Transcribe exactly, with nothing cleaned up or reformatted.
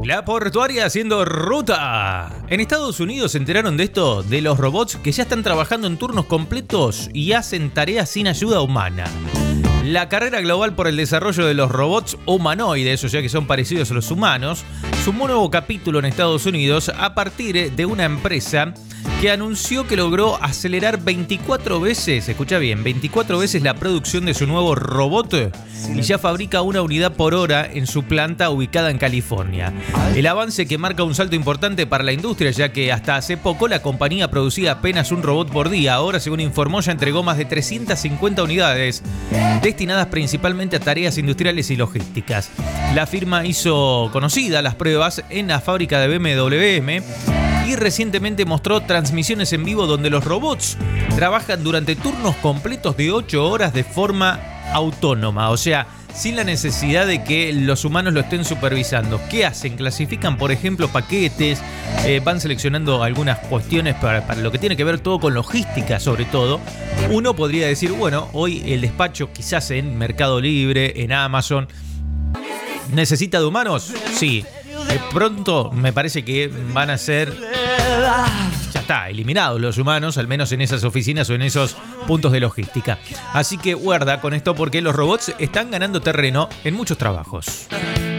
La portuaria haciendo ruta. En Estados Unidos se enteraron de esto, de los robots que ya están trabajando en turnos completos y hacen tareas sin ayuda humana. La carrera global por el desarrollo de los robots humanoides, o sea que son parecidos a los humanos, sumó un nuevo capítulo en Estados Unidos a partir de una empresa que anunció que logró acelerar veinticuatro veces, escucha bien, veinticuatro veces la producción de su nuevo robot y ya fabrica una unidad por hora en su planta ubicada en California. El avance que marca un salto importante para la industria, ya que hasta hace poco la compañía producía apenas un robot por día. Ahora, según informó, ya entregó más de trescientas cincuenta unidades destinadas principalmente a tareas industriales y logísticas. La firma hizo conocida las pruebas en la fábrica de B M W M y recientemente mostró transmisiones en vivo donde los robots trabajan durante turnos completos de ocho horas de forma autónoma, o sea, sin la necesidad de que los humanos lo estén supervisando. ¿Qué hacen? Clasifican, por ejemplo, paquetes, eh, van seleccionando algunas cuestiones para, para lo que tiene que ver todo con logística, sobre todo. Uno podría decir, bueno, hoy el despacho quizás en Mercado Libre, en Amazon, ¿necesita de humanos? Sí. De pronto me parece que van a ser, ya está, eliminados los humanos, al menos en esas oficinas o en esos puntos de logística. Así que guarda con esto porque los robots están ganando terreno en muchos trabajos.